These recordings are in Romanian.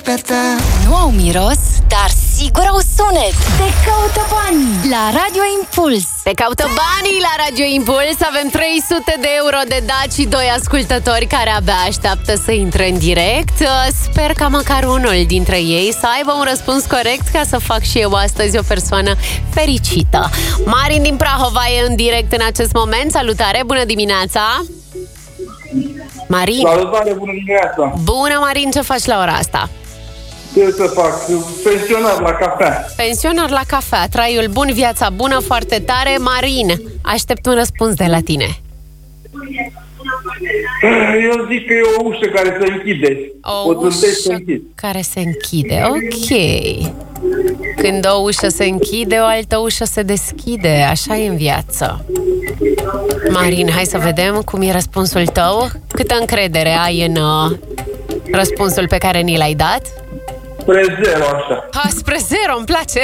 Nu au miros, dar sigur au sunet. Te caută banii la Radio Impuls. Te caută banii la Radio Impuls. Avem 300 de euro de dat și 2 ascultători care abia așteaptă să intre în direct. Sper ca măcar unul dintre ei să aibă un răspuns corect, ca să fac și eu astăzi o persoană fericită. Marin din Prahova e în direct în acest moment. Salutare, bună dimineața! Marin. Salutare, bună dimineața! Bună, Marin, ce faci la ora asta? Ce să fac? Pensionar la cafea. Pensionar la cafea, traiul bun, viața bună, foarte tare. Marin, aștept un răspuns de la tine. Eu zic că e o ușă care se închide. O ușă care se închide, ok. Când o ușă se închide, o altă ușă se deschide. Așa e în viață. Marin, hai să vedem cum e răspunsul tău. Câtă încredere ai în răspunsul pe care ni l-ai dat? Spre zero, așa. Spre zero, îmi place.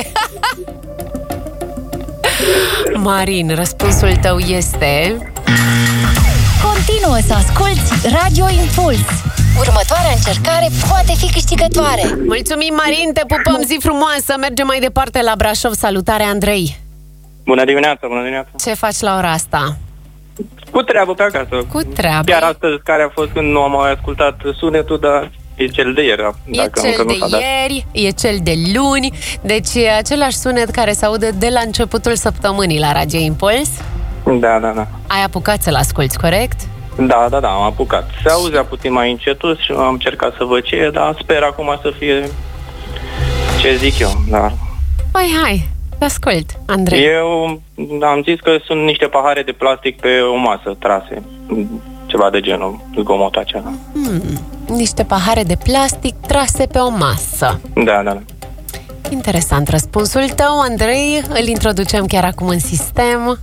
Marin, răspunsul tău este... Continuă să asculti Radio Impuls. Următoarea încercare poate fi câștigătoare. Mulțumim, Marin, te pupăm, zi frumoasă. Mergem mai departe la Brașov. Salutare, Andrei. Bună dimineața, bună dimineața. Ce faci la ora asta? Cu treabă pe acasă. Cu treabă. Chiar astăzi, care a fost când nu am mai ascultat sunetul, dar e cel de ieri. E cel de ieri, e cel de luni. Deci e același sunet care se aude de la începutul săptămânii la Radio Impuls. Da. Ai apucat să-l asculți, corect? Da, am apucat. Se auzea puțin mai încetus și am încercat să văd ce e, dar sper acum să fie ce zic eu. Dar... Păi hai, te ascult, Andrei. Eu am zis că sunt niște pahare de plastic pe o masă trase. Ceva de genul, zgomotul acela. Niște pahare de plastic trase pe o masă. Da. Interesant răspunsul tău, Andrei. Îl introducem chiar acum în sistem.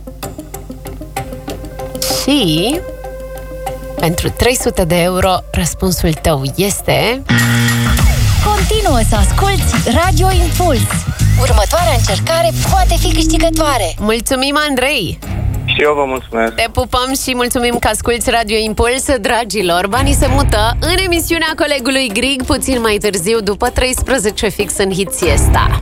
Și pentru 300 de euro răspunsul tău este... Continuă să asculti Radio Impuls. Următoarea încercare poate fi câștigătoare. Mulțumim, Andrei. Și eu vă mulțumesc. Te pupăm și mulțumim că asculti Radio Impuls. Dragilor, banii se mută în emisiunea colegului Grig puțin mai târziu, după 13 fix în Hit Siesta.